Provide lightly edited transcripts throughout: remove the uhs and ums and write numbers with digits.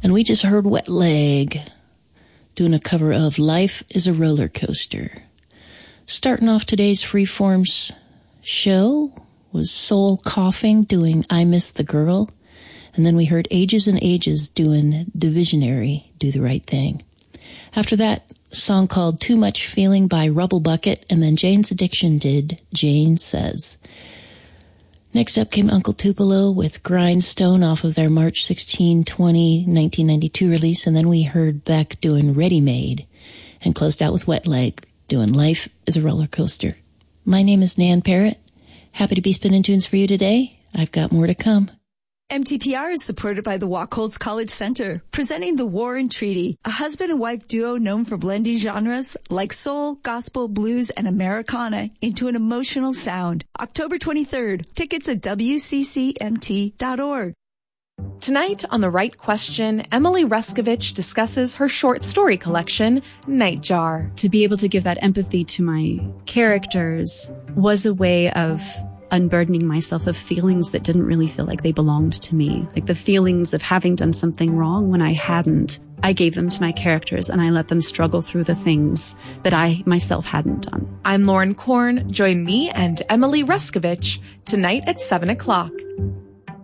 And we just heard Wet Leg doing a cover of Life is a Roller Coaster. Starting off today's Freeforms show was Soul Coughing doing I Miss the Girl. And then we heard Ages and Ages doing Divisionary, Do the Right Thing. After that, a song called Too Much Feeling by Rubble Bucket. And then Jane's Addiction did Jane Says. Next up came Uncle Tupelo with Grindstone off of their March 16, 1992 release. And then we heard Beck doing Ready Made and closed out with Wet Leg doing Life is a Roller Coaster. My name is Nan Parrott. Happy to be spinning tunes for you today. I've got more to come. MTPR is supported by the Wachholz College Center, presenting The War and Treaty, a husband and wife duo known for blending genres like soul, gospel, blues, and Americana into an emotional sound. October 23rd. Tickets at wccmt.org. Tonight on The Right Question, Emily Reskovich discusses her short story collection, Nightjar. To be able to give that empathy to my characters was a way of unburdening myself of feelings that didn't really feel like they belonged to me. Like the feelings of having done something wrong when I hadn't. I gave them to my characters and I let them struggle through the things that I myself hadn't done. I'm Lauren Korn. Join me and Emily Reskovich tonight at 7 o'clock.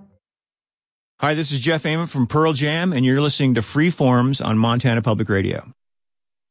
Hi, this is Jeff Ament from Pearl Jam, and you're listening to Freeforms on Montana Public Radio.